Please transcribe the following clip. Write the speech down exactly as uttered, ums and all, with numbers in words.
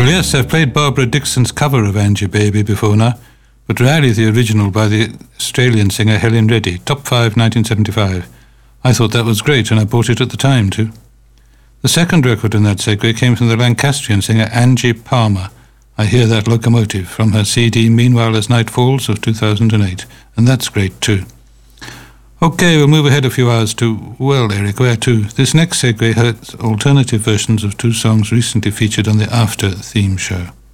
Well, yes, I've played Barbara Dixon's cover of Angie Baby before now, but rarely the original by the Australian singer Helen Reddy, top five nineteen seventy-five. I thought that was great, and I bought it at the time too. The second record in that segue came from the Lancastrian singer Angie Palmer. I Hear That Locomotive, from her C D Meanwhile as Night Falls of two thousand eight, and that's great too. Okay, we'll move ahead a few hours to, well, Eric, where to? This next segue has alternative versions of two songs recently featured on the After theme show.